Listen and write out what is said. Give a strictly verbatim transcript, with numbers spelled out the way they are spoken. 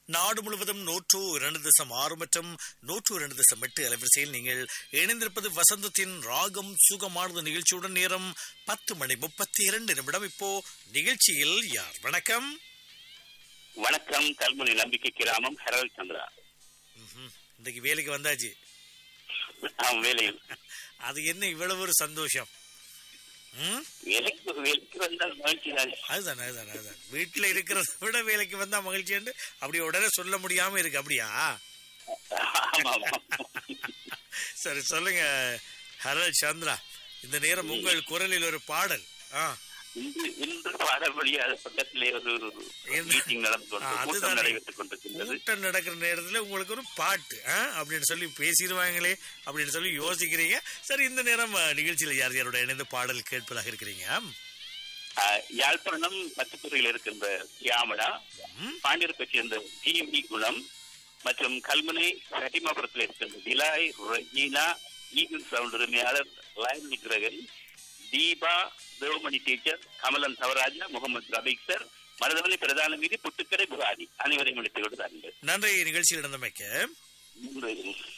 நாடு முழுவதும் நூற்று இரண்டு தசம் ஆறு மற்றும் நூற்று இரண்டு தசம் எட்டு அலைவரிசையில் நீங்கள் இணைந்திருப்பது வசந்தத்தின் ராகம் சுகமானது நிகழ்ச்சியுடன். நேரம் பத்து மணி முப்பத்தி இரண்டு நிமிடம். இப்போ நிகழ்ச்சியில் யார்? வணக்கம். வணக்கம். கல்முனை நம்பிக்கை கிராமம் ஹெரல் சந்திரா. இன்றைக்கு வேலைக்கு வந்தாச்சு. வேலையில் அது என்ன இவ்வளவு ஒரு சந்தோஷம்? அதுதான் அதுதான் அதுதான் வீட்டுல இருக்கிறத விட வேலைக்கு வந்தா மகிழ்ச்சி அப்படி உடனே சொல்ல முடியாம இருக்கு. அப்படியா? சரி, சொல்லுங்க ஹெரல் சந்திரா. இந்த நேரம் உங்கள் குரலில் ஒரு பாடல். ஆஹ் கூட்டம் நடக்கிற நேரத்துல உங்களுக்கு ஒரு பாட்டு அப்படின்னு சொல்லி பேசிடுவாங்களே அப்படின்னு சொல்லி யோசிக்கிறீங்க. சரி, இந்த நேரம் நிகழ்ச்சியில யார் யாரோட இணைந்து பாடல் கேட்பதாக இருக்கிறீங்க? யாழ்ப்பாணம் பத்துத்துறையில் இருக்கின்ற சியாமடா, பாண்டியர்பேட்டை சேர்ந்த ஜிஎம்பி குணம் மற்றும் கல்முனை சட்டிமாபுரத்தில் இருக்கின்ற விலாய் ரஜீனா, ஈகிள் சவுண்ட் உரிமையாளர் line விக்ரகன், Deepa, Devamani teacher, Kamalan Thavaraja, Mohammed Rafiq sir, மருதவலி பிரதான வீதி, புட்டுக்கடை புகாரி அனைவரையும் முடித்துக் கொடுத்தார்கள். நன்றி நிகழ்ச்சியில் நடந்தமைக்க. நன்றி.